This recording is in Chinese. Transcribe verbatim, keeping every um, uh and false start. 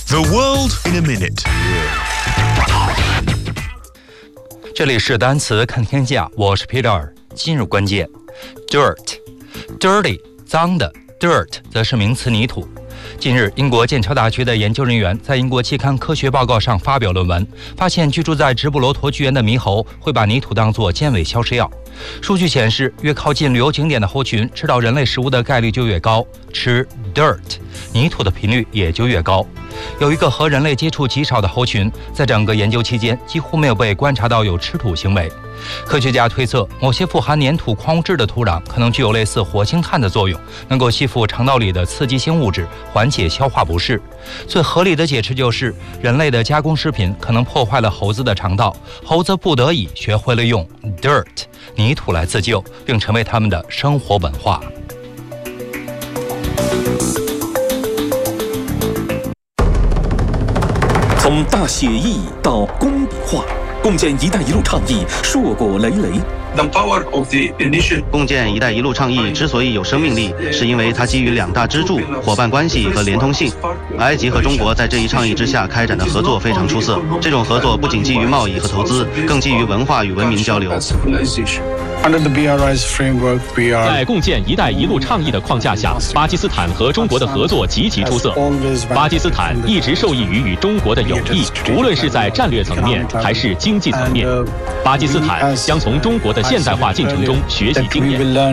The world in a minute。 这里是单词看天下，我是 Peter。今日关键 ，dirt，dirty， 脏的 ，dirt 则是名词泥土。近日，英国剑桥大学的研究人员在英国期刊《科学报告》上发表论文，发现居住在直布罗陀巨岩的猕猴会把泥土当作尖尾消食药。数据显示，越靠近旅游景点的猴群，吃到人类食物的概率就越高，吃 dirt 泥土的频率也就越高。有一个和人类接触极少的猴群，在整个研究期间几乎没有被观察到有吃土行为。科学家推测，某些富含粘土矿物质的土壤可能具有类似活性炭的作用，能够吸附肠道里的刺激性物质，缓解消化不适。最合理的解释就是，人类的加工食品可能破坏了猴子的肠道，猴子不得已学会了用 dirt 泥土来自救，并成为他们的生活文化。 从大写意到工笔画，共建“一带一路”倡议硕果累累。 共建“一带一路”倡议之所以有生命力，是因为它基于两大支柱：伙伴关系和连通性。埃及和中国在这一倡议之下开展的合作非常出色。这种合作不仅基于贸易和投资，更基于文化与文明交流。 在共建“一带一路”倡议的框架下，巴基斯坦和中国的合作极其出色。巴基斯坦一直受益于与中国的友谊，无论是在战略层面还是经济层面。巴基斯坦将从中国的现代化进程中学习经验。